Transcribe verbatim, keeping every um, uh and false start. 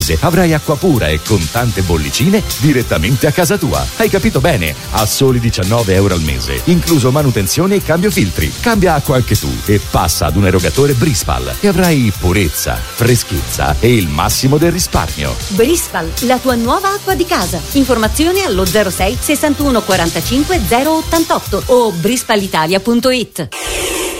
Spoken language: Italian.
avrai acqua pura e con tante bollicine direttamente a casa tua. Hai capito bene? A soli diciannove euro al mese, incluso manutenzione e cambio filtri. Cambia acqua anche tu e passa ad un erogatore Brispal e avrai purezza, freschezza e il massimo del risparmio. Brispal, la tua nuova acqua di casa. Informazioni allo zero sei sessantuno quarantacinque zero ottantotto o brispalitalia punto it.